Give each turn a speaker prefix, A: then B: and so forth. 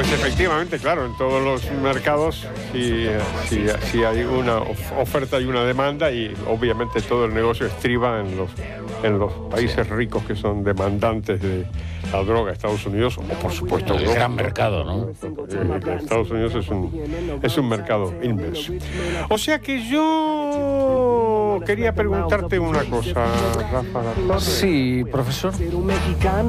A: Pues efectivamente, claro, en todos los mercados si hay una oferta y una demanda, y obviamente todo el negocio estriba en los países ricos que son demandantes de la droga. Estados Unidos, o por supuesto
B: El
A: Europa,
B: gran mercado, ¿no?
A: Estados Unidos es un mercado inmenso. O sea que yo quería preguntarte una cosa, Rafa.
B: Sí, profesor.